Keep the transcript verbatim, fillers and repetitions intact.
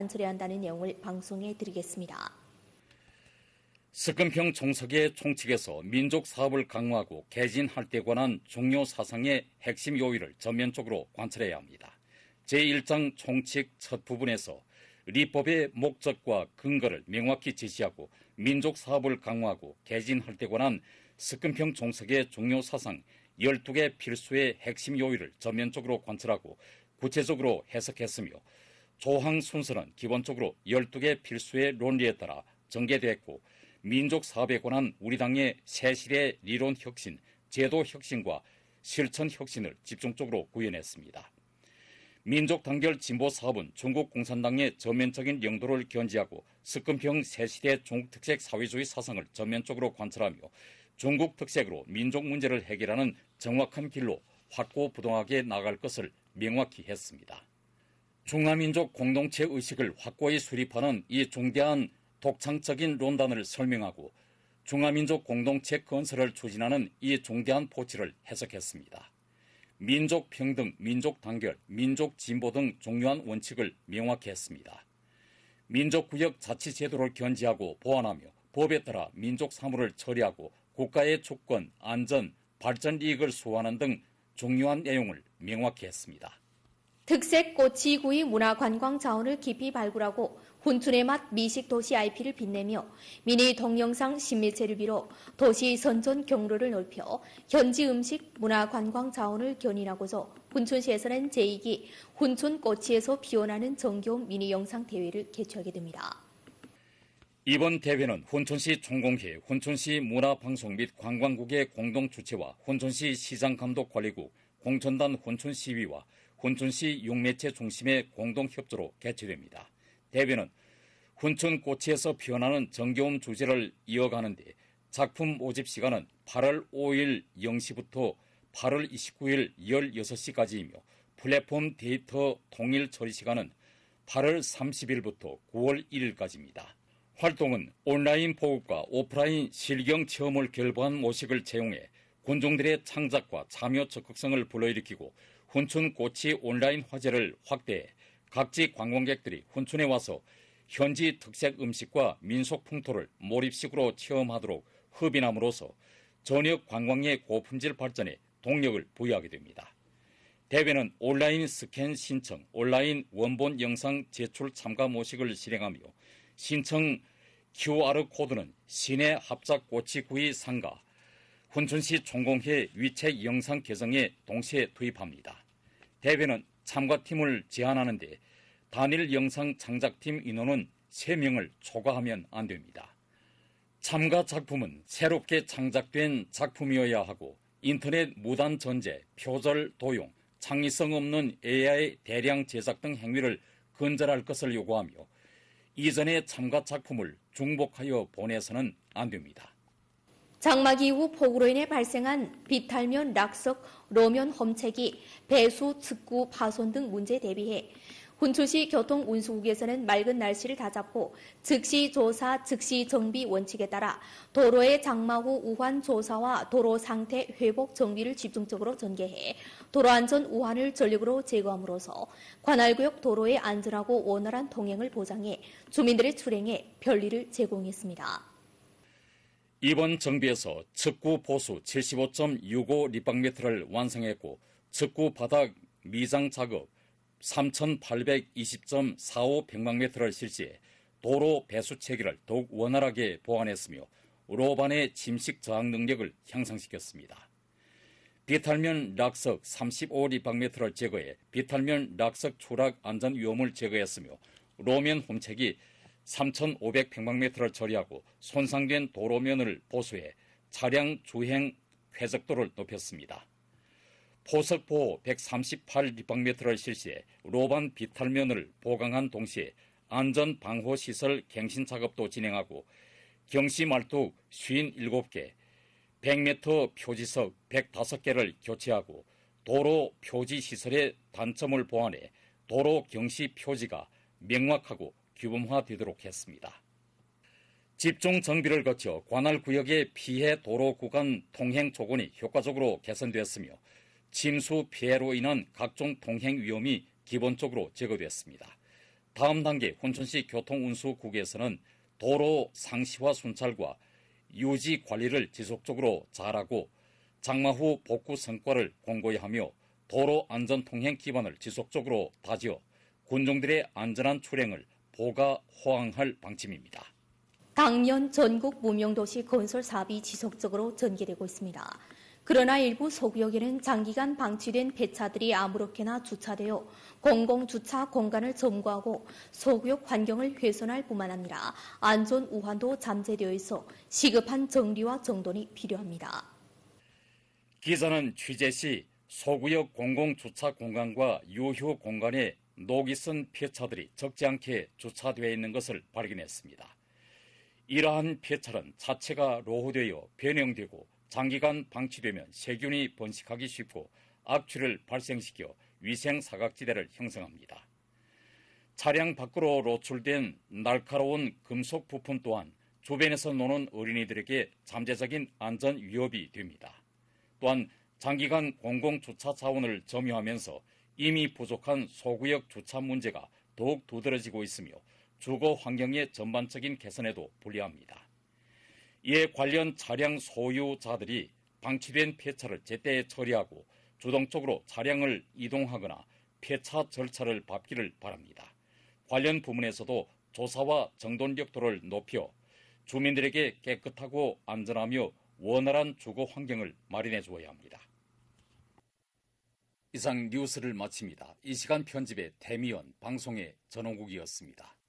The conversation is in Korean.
처리한다는 내용을 방송해 드리겠습니다. 석금평 총석의 총칙에서 민족 사업을 강화하고 개진할 때 관한 중요 사상의 핵심 요일을 전면적으로 관철해야 합니다. 제일 장 총칙 첫 부분에서 리법의 목적과 근거를 명확히 제시하고 민족 사업을 강화하고 개진할 때 관한 석금평 총석의 중요 사상 열두 개 필수의 핵심 요일을 전면적으로 관철하고 구체적으로 해석했으며 조항 순서는 기본적으로 열두 개 필수의 논리에 따라 전개되었고 민족 사업에 관한 우리 당의 세실의 리론 혁신, 제도 혁신과 실천 혁신을 집중적으로 구현했습니다. 민족 단결 진보 사업은 중국 공산당의 전면적인 영도를 견지하고 석금평 세실의 중국 특색 사회주의 사상을 전면적으로 관철하며 중국 특색으로 민족 문제를 해결하는 정확한 길로 확고부동하게 나갈 것을 명확히 했습니다. 중화민족 공동체 의식을 확고히 수립하는 이 중대한 독창적인 논단을 설명하고 중화민족 공동체 건설을 추진하는 이 중대한 포치를 해석했습니다. 민족 평등, 민족 단결, 민족 진보 등 중요한 원칙을 명확히 했습니다. 민족구역 자치제도를 견지하고 보완하며 법에 따라 민족 사무를 처리하고 국가의 주권, 안전, 발전 이익을 수호하는 등 중요한 내용을 명확히 했습니다. 특색 꼬치구이 문화관광 자원을 깊이 발굴하고 훈춘의 맛 미식도시 아이피를 빛내며 미니 동영상 신매체를 비롯 도시 선전 경로를 넓혀 현지 음식 문화관광 자원을 견인하고서 훈춘시에서는 제이 기 훈춘 꼬치에서 피어나는 정겨운 미니 영상 대회를 개최하게 됩니다. 이번 대회는 훈춘시 총공회, 훈춘시 문화방송 및 관광국의 공동 주최와 훈춘시 시장감독관리국, 공천단 훈춘시위와 훈춘시 육매체 중심의 공동협조로 개최됩니다. 대회는 훈춘 꼬치에서 피어나는 정겨운 주제를 이어가는 데 작품 모집 시간은 팔월 오일 영 시부터 팔월 이십구일 열여섯 시까지이며 플랫폼 데이터 통일 처리 시간은 팔월 삼십일부터 구월 일일까지입니다. 활동은 온라인 보급과 오프라인 실경 체험을 결부한 모식을 채용해 군중들의 창작과 참여 적극성을 불러일으키고 훈춘 꼬치 온라인 화제를 확대해 각지 관광객들이 훈춘에 와서 현지 특색 음식과 민속 풍토를 몰입식으로 체험하도록 흡인함으로써 전역 관광의 고품질 발전에 동력을 부여하게 됩니다. 대회는 온라인 스캔 신청, 온라인 원본 영상 제출 참가 모식을 실행하며 신청 큐아르 코드는 시내 합작 꼬치구이 상가, 훈춘시 총공회 위책 영상 계정에 동시에 투입합니다. 대회는 참가팀을 제한하는데 단일 영상 창작팀 인원은 세 명을 초과하면 안 됩니다. 참가 작품은 새롭게 창작된 작품이어야 하고 인터넷 무단 전제, 표절 도용, 창의성 없는 에이아이 대량 제작 등 행위를 근절할 것을 요구하며 이전의 참가 작품을 중복하여 보내서는 안 됩니다. 장마기 이후 폭우로 인해 발생한 비탈면, 락석, 로면 험책이 배수, 측구, 파손 등 문제에 대비해 훈춘시 교통운수국에서는 맑은 날씨를 다잡고 즉시 조사, 즉시 정비 원칙에 따라 도로의 장마 후 우환 조사와 도로 상태 회복 정비를 집중적으로 전개해 도로안전 우환을 전력으로 제거함으로써 관할구역 도로의 안전하고 원활한 통행을 보장해 주민들의 출행에 편리를 제공했습니다. 이번 정비에서 측구 보수 칠십오 점 육오立方미터를 완성했고 측구 바닥 미장 작업 삼천팔백이십 점 사오 백방미터를 실시해 도로 배수 체계를 더욱 원활하게 보완했으며 로반의 침식 저항 능력을 향상시켰습니다. 비탈면 락석 삼십오立方미터를 제거해 비탈면 락석 추락 안전 위험을 제거했으며 로면 홈책이 삼천오백 평방미터를 처리하고 손상된 도로면을 보수해 차량 주행 쾌적도를 높였습니다. 포석보호 백삼십팔立方미터를 실시해 로반 비탈면을 보강한 동시에 안전방호시설 갱신 작업도 진행하고 경시말뚝 오십칠 개, 백 미터 표지석 백오 개를 교체하고 도로 표지시설의 단점을 보완해 도로 경시 표지가 명확하고 규범화되도록 했습니다. 집중 정비를 거쳐 관할구역의 피해 도로 구간 통행 조건이 효과적으로 개선되었으며 침수 피해로 인한 각종 통행 위험이 기본적으로 제거됐습니다. 다음 단계 혼천시 교통운수국에서는 도로 상시화 순찰과 유지 관리를 지속적으로 잘하고 장마 후 복구 성과를 공고히 하며 도로 안전 통행 기반을 지속적으로 다지어 군중들의 안전한 출행을 보가 호황할 방침입니다. 당년 전국 무명도시 건설 사업이 지속적으로 전개되고 있습니다. 그러나 일부 소구역에는 장기간 방치된 폐차들이 아무렇게나 주차되어 공공주차 공간을 점거하고 소구역 환경을 훼손할 뿐만 아니라 안전 우환도 잠재되어 있어 시급한 정리와 정돈이 필요합니다. 기자는 취재 시 소구역 공공주차 공간과 유휴 공간에 녹이 쓴 폐차들이 적지 않게 주차되어 있는 것을 발견했습니다. 이러한 폐차는 자체가 로후되어 변형되고 장기간 방치되면 세균이 번식하기 쉽고 악취를 발생시켜 위생 사각지대를 형성합니다. 차량 밖으로 노출된 날카로운 금속 부품 또한 주변에서 노는 어린이들에게 잠재적인 안전 위협이 됩니다. 또한 장기간 공공주차 자원을 점유하면서 이미 부족한 소구역 주차 문제가 더욱 두드러지고 있으며 주거 환경의 전반적인 개선에도 불리합니다. 이에 관련 차량 소유자들이 방치된 폐차를 제때 처리하고 주동적으로 차량을 이동하거나 폐차 절차를 밟기를 바랍니다. 관련 부문에서도 조사와 정돈力도를 높여 주민들에게 깨끗하고 안전하며 원활한 주거 환경을 마련해 주어야 합니다. 이상 뉴스를 마칩니다. 이 시간 편집의 태미연, 방송의 전홍국이었습니다.